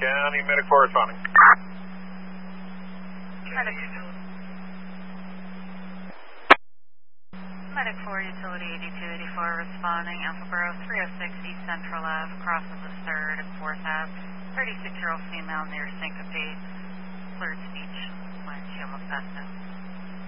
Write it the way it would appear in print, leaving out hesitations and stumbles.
County, medic 4 responding. Medic 4, utility 8284 responding, Alpha Borough 306 East Central Ave, crosses the 3rd and 4th Ave, 36-year-old female near syncope, slurred speech, when she almost passed out.